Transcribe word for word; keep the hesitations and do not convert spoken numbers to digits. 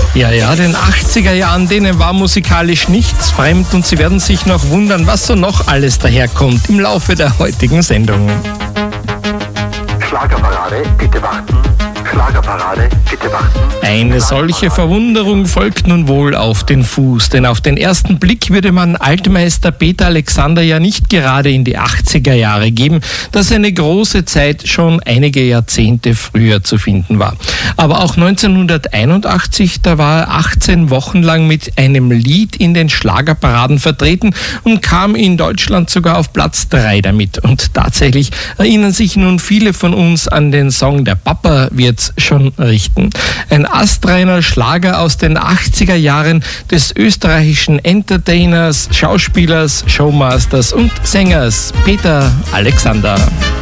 Ja, ja, den achtziger Jahren, denen war musikalisch nichts fremd und Sie werden sich noch wundern, was so noch alles daherkommt im Laufe der heutigen Sendung. Schlagerparade, bitte warten. Schlagerparade, bitte warten. Eine solche Verwunderung folgt nun wohl auf den Fuß, denn auf den ersten Blick würde man Altmeister Peter Alexander ja nicht gerade in die achtziger Jahre geben, da seine große Zeit schon einige Jahrzehnte früher zu finden war. Aber auch neunzehnhunderteinundachtzig, da war er achtzehn Wochen lang mit einem Lied in den Schlagerparaden vertreten und kam in Deutschland sogar auf Platz drei damit. Und tatsächlich erinnern sich nun viele von uns an den Song Der Papa wird's schon richten. Ein astreiner Schlager aus den achtziger Jahren des österreichischen Entertainers, Schauspielers, Showmasters und Sängers Peter Alexander.